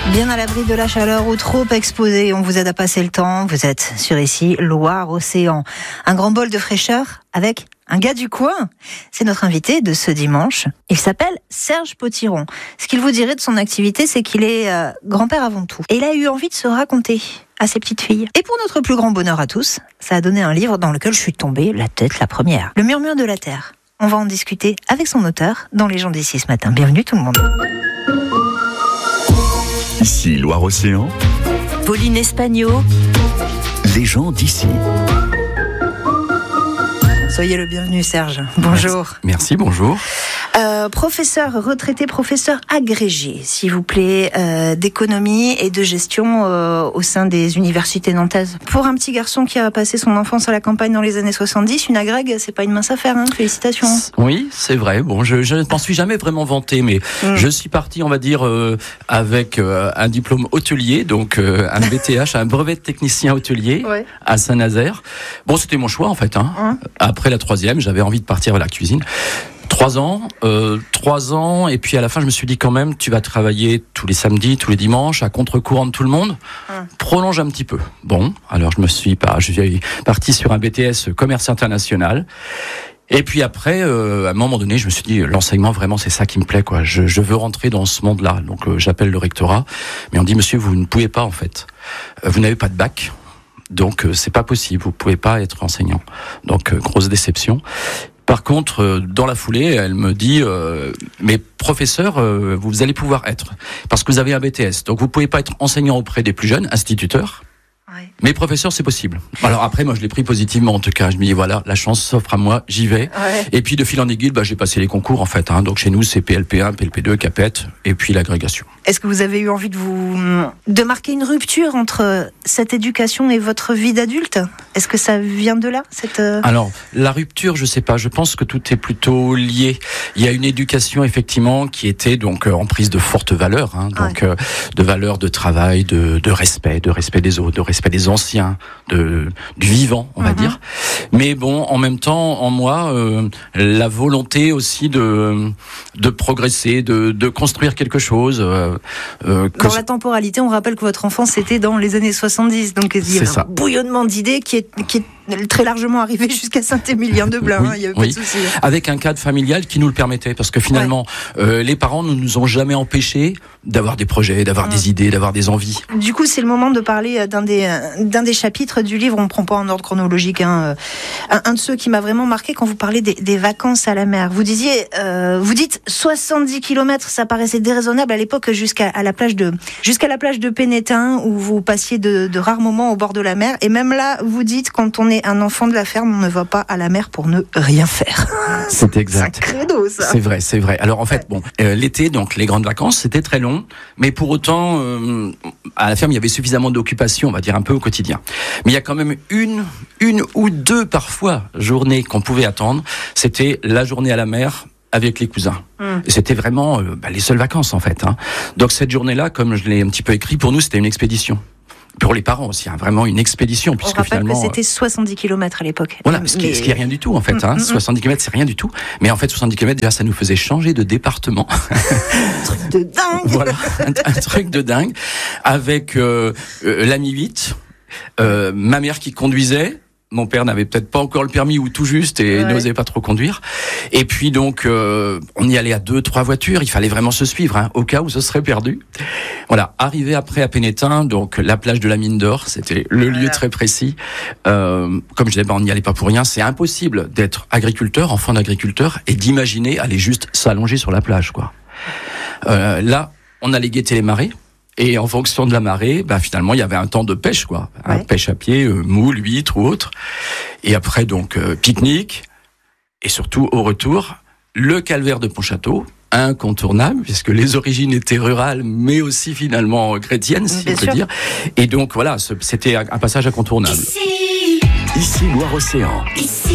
Bien à l'abri de la chaleur ou trop exposé, on vous aide à passer le temps. Vous êtes sur ici Loire-Océan. Un grand bol de fraîcheur avec un gars du coin. C'est notre invité de ce dimanche. Il s'appelle Serge Potiron. Ce qu'il vous dirait de son activité, c'est qu'il est grand-père avant tout. Et il a eu envie de se raconter à ses petites filles. Et pour notre plus grand bonheur à tous, ça a donné un livre dans lequel je suis tombée la tête la première. Le murmure de la terre. On va en discuter avec son auteur dans Les gens d'ici ce matin. Bienvenue tout le monde. Ici Loire-Océan, Pauline Espagno, les gens d'ici. Soyez le bienvenu Serge. Bonjour. Merci, bonjour. Professeur retraité, professeur agrégé, s'il vous plaît, d'économie et de gestion au sein des universités nantaises. Pour un petit garçon qui a passé son enfance à la campagne dans les années 70, une agrègue, c'est pas une mince affaire, hein. Félicitations. Oui, c'est vrai. Bon, je ne m'en suis jamais vraiment vanté, mais je suis parti, on va dire, avec un diplôme hôtelier, donc un BTH, un brevet de technicien hôtelier à Saint-Nazaire. Bon, c'était mon choix en fait. Après la troisième, j'avais envie de partir à la cuisine. 3 ans, et puis à la fin je me suis dit quand même, tu vas travailler tous les samedis, tous les dimanches, à contre-courant de tout le monde, prolonge un petit peu. Bon, alors je suis parti sur un BTS commerce international, et puis après, à un moment donné, je me suis dit, l'enseignement vraiment c'est ça qui me plaît, quoi. Je veux rentrer dans ce monde-là, donc j'appelle le rectorat, mais on dit, monsieur, vous ne pouvez pas en fait, vous n'avez pas de bac. Donc c'est pas possible, vous pouvez pas être enseignant. Donc grosse déception. Par contre, dans la foulée, elle me dit, mais professeur, vous allez pouvoir être, parce que vous avez un BTS. Donc vous pouvez pas être enseignant auprès des plus jeunes, instituteur. Ouais. Mais professeur, c'est possible. Alors après, moi, je l'ai pris positivement, en tout cas. Je me dis, voilà, la chance s'offre à moi, j'y vais. Ouais. Et puis, de fil en aiguille, j'ai passé les concours, en fait. Donc, chez nous, c'est PLP1, PLP2, CAPET, et puis l'agrégation. Est-ce que vous avez eu envie de marquer une rupture entre cette éducation et votre vie d'adulte ? Est-ce que ça vient de là, Alors, la rupture, je sais pas. Je pense que tout est plutôt lié. Il y a une éducation, effectivement, qui était donc en prise de fortes valeurs, donc de valeurs de travail, de respect des autres, de respect des anciens, du vivant, on va dire. Mais bon, en même temps, en moi, la volonté aussi de progresser, de construire quelque chose. Dans la temporalité, on rappelle que votre enfance c'était dans les années 70, donc il y a un bouillonnement d'idées qui est très largement arrivé jusqu'à Saint-Émilion-de-Blain. Il y avait pas de souci. Avec un cadre familial qui nous le permettait, parce que finalement, les parents ne nous ont jamais empêchés d'avoir des projets, d'avoir des idées, d'avoir des envies. Du coup, c'est le moment de parler d'un des chapitres du livre. On ne prend pas en ordre chronologique. Un de ceux qui m'a vraiment marqué quand vous parlez des vacances à la mer. Vous dites 70 km, ça paraissait déraisonnable à l'époque jusqu'à la plage de Pénétin, où vous passiez de rares moments au bord de la mer. Et même là, vous dites, quand on est un enfant de la ferme, on ne va pas à la mer pour ne rien faire. C'est exact. C'est un credo, ça. C'est vrai. Alors en fait, l'été, donc les grandes vacances, c'était très long, mais pour autant, à la ferme, il y avait suffisamment d'occupation, on va dire un peu au quotidien. Mais il y a quand même une ou deux parfois journées qu'on pouvait attendre. C'était la journée à la mer avec les cousins. Et c'était vraiment les seules vacances en fait. Donc cette journée-là, comme je l'ai un petit peu écrit, pour nous c'était une expédition. Pour les parents aussi, vraiment une expédition. On rappelle que c'était 70 km à l'époque. Voilà, ce qui est rien du tout en fait. 70 km, c'est rien du tout. Mais en fait, 70 km, déjà, ça nous faisait changer de département. Un truc de dingue. Voilà, un truc de dingue. Avec l'ami 8, ma mère qui conduisait. Mon père n'avait peut-être pas encore le permis ou tout juste et n'osait pas trop conduire. Et puis donc, on y allait à 2-3 voitures. Il fallait vraiment se suivre, au cas où ce serait perdu. Voilà, arrivé après à Pénétin, donc la plage de la Mine d'Or, c'était le lieu très précis. Comme je disais, on n'y allait pas pour rien. C'est impossible d'être agriculteur, enfant d'agriculteur, et d'imaginer aller juste s'allonger sur la plage, quoi. Là, on allait guetter les marées. Et en fonction de la marée, finalement, il y avait un temps de pêche, quoi. Pêche à pied, moule, huître ou autre. Et après, donc, pique-nique. Et surtout, au retour, le calvaire de Pontchâteau, incontournable, puisque les origines étaient rurales, mais aussi finalement chrétiennes, si on peut dire. Et donc, voilà, c'était un passage incontournable. Ici Loire-Océan.